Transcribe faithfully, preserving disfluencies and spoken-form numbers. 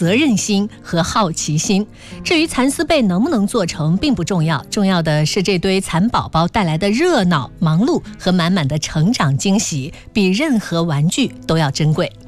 责任心和好奇心。至于蚕丝被能不能做成并不重要，重要的是这堆蚕宝宝带来的热闹、忙碌和满满的成长惊喜，比任何玩具都要珍贵。